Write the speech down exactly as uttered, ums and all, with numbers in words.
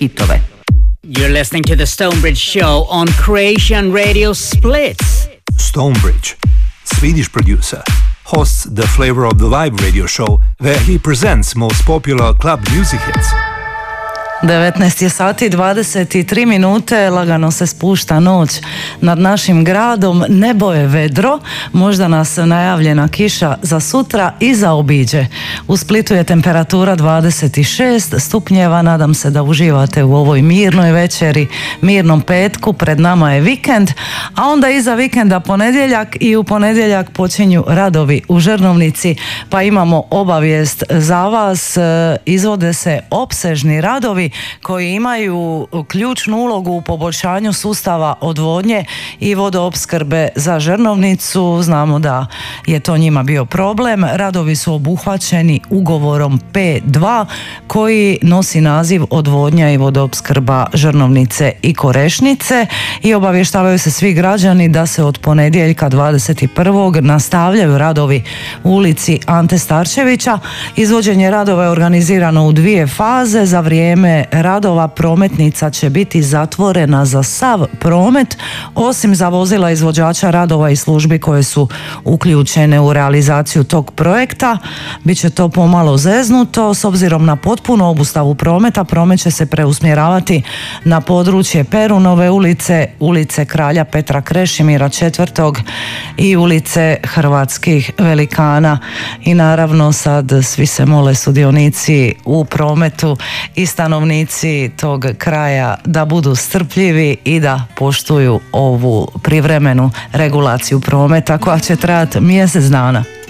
hitove. You're listening to the Stonebridge Show on Creation Radio Splits. Stonebridge, Swedish producer, hosts the Flavor of the Vibe radio show where he presents most popular club music hits. devetnaest je sati dvadeset tri minute, lagano se spušta noć nad našim gradom, nebo je vedro, možda nas najavljena kiša za sutra i zaobiđe. U Splitu je temperatura dvadeset šest stupnjeva, nadam se da uživate u ovoj mirnoj večeri, mirnom petku, pred nama je vikend, a onda iza vikenda ponedjeljak i u ponedjeljak počinju radovi u Žrnovnici, pa imamo obavijest za vas, izvode se opsežni radovi koji imaju ključnu ulogu u poboljšanju sustava odvodnje i vodoopskrbe za Žrnovnicu. Znamo da je to njima bio problem. Radovi su obuhvaćeni ugovorom P dva koji nosi naziv odvodnja i vodoopskrba Žrnovnice i Korešnice i obavještavaju se svi građani da se od ponedjeljka dvadeset prvog nastavljaju radovi u ulici Ante Starčevića. Izvođenje radova je organizirano u dvije faze. Za vrijeme radova prometnica će biti zatvorena za sav promet, osim za vozila izvođača radova i službi koje su uključene u realizaciju tog projekta. Biće to pomalo zeznuto, s obzirom na potpunu obustavu prometa, promet će se preusmjeravati na područje Perunove ulice, ulice Kralja Petra Krešimira četvrtog i ulice Hrvatskih velikana. I naravno sad svi se mole sudionici u prometu i stanovnici tog kraja da budu strpljivi i da poštuju ovu privremenu regulaciju prometa koja će trajati mjesec dana.